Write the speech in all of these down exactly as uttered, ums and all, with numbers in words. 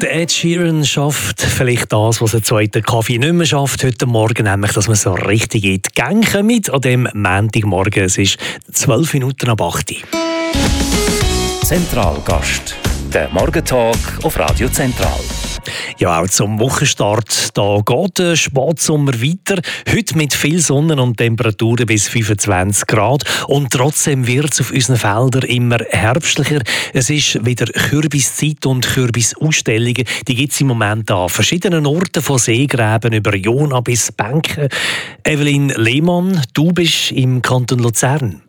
Der Ed Sheeran schafft vielleicht das, was ein zweiter Kaffee nicht mehr schafft heute Morgen, nämlich, dass man so richtig in die Gänge kommt an diesem Montagmorgen. Es ist zwölf Minuten ab acht Uhr. Zentralgast, der Morgentalk auf Radio Zentral. Ja, auch zum Wochenstart da geht der Spätsommer weiter. Heute mit viel Sonne und Temperaturen bis fünfundzwanzig Grad. Und trotzdem wird es auf unseren Feldern immer herbstlicher. Es ist wieder Kürbiszeit und Kürbisausstellungen. Die gibt es im Moment an verschiedenen Orten, von Seegräben über Jona bis Bänken. Evelyn Lehmann, du bist im Kanton Luzern.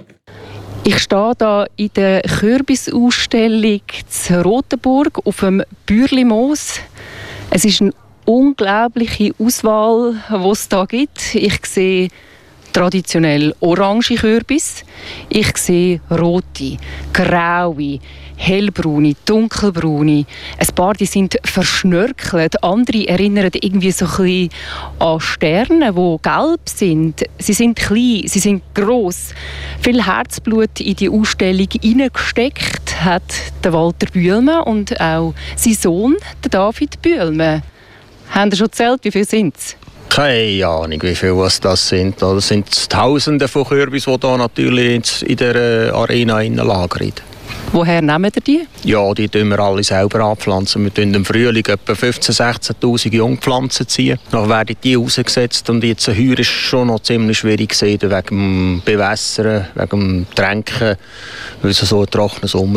Ich stehe hier in der Kürbisausstellung in Rotenburg auf dem Bürlimoos. Es ist eine unglaubliche Auswahl, die es hier gibt. Ich sehe traditionell orange Kürbis. Ich sehe rote, graue, hellbraune, dunkelbraune. Ein paar die sind verschnörkelt, andere erinnern irgendwie so ein bisschen an Sterne, die gelb sind. Sie sind klein, sie sind gross. Viel Herzblut in die Ausstellung hineingesteckt hat der Walter Bühlmann und auch sein Sohn, der David Bühlmann. Haben Sie schon gezählt, wie viele sind es? Keine Ahnung, wie viele das sind. Das sind Tausende von Kürbis, die hier natürlich in der Arena lagern. Woher nehmen ihr die? Ja, die tun wir alle selber anpflanzen. Wir tun im Frühling etwa fünfzehntausend, sechzehntausend Jungpflanzen ziehen. Dann werden die rausgesetzt und jetzt heuer ist schon noch ziemlich schwierig gewesen, wegen dem Bewässern, wegen dem Tränken, weil es so ein trockener Sommer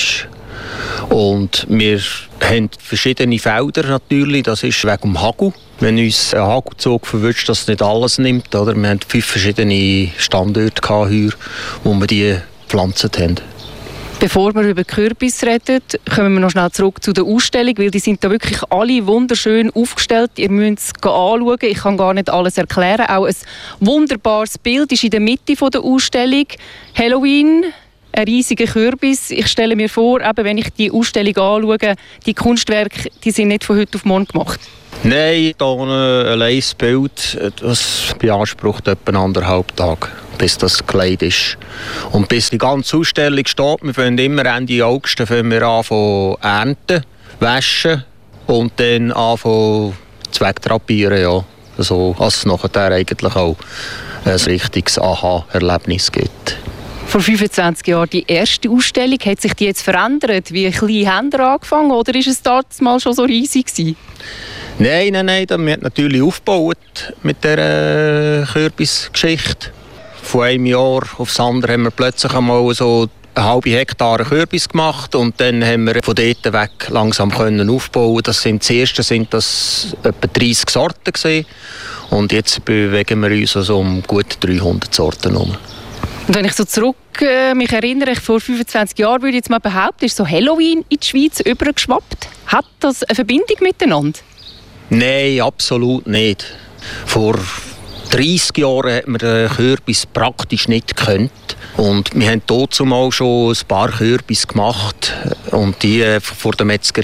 war. Und wir haben verschiedene Felder natürlich, das ist wegen dem Hagel. Wenn uns ein Hagelzug verwünscht, dass es nicht alles nimmt. Oder? Wir hatten fünf verschiedene Standorte heuer, wo wir die gepflanzt haben. Bevor wir über Kürbis reden, kommen wir noch schnell zurück zu der Ausstellung, weil die sind da wirklich alle wunderschön aufgestellt. Ihr müsst es anschauen, ich kann gar nicht alles erklären. Auch ein wunderbares Bild ist in der Mitte der Ausstellung. Halloween, ein riesiger Kürbis. Ich stelle mir vor, eben, wenn ich die Ausstellung anschaue, die Kunstwerke, die sind nicht von heute auf morgen gemacht. Nein, hier ein leises Bild, das beansprucht etwa anderthalb Tage, bis das Kleid ist. Und bis die ganze Ausstellung steht, wir fangen immer Ende August fangen wir an zu ernten, waschen und dann anfangen zu wegtrapieren. Ja. Also, dass es nachher eigentlich auch ein richtiges Aha-Erlebnis gibt. Vor fünfundzwanzig Jahren die erste Ausstellung. Hat sich die jetzt verändert? Wie klein haben ihr angefangen oder war es damals mal schon so riesig gewesen? Nein, nein, nein. Wir haben natürlich aufgebaut mit dieser Kürbisgeschichte. Von einem Jahr aufs andere haben wir plötzlich einmal so eine halbe Hektar Kürbis gemacht und dann haben wir von dort weg langsam können aufbauen. Das sind das erste sind das etwa dreissig Sorten gewesen. Und jetzt bewegen wir uns also um gut dreihundert Sorten herum. Und wenn ich so zurück äh, mich erinnere, ich vor fünfundzwanzig Jahren würde ich jetzt mal behaupten, ist so Halloween in die Schweiz übergeschwappt. Hat das eine Verbindung miteinander? Nein, absolut nicht. Vor dreissig Jahren hat man den Kürbis praktisch nicht gekannt. Und wir haben dazu mal schon ein paar Kürbis gemacht und die vor der Metzgerei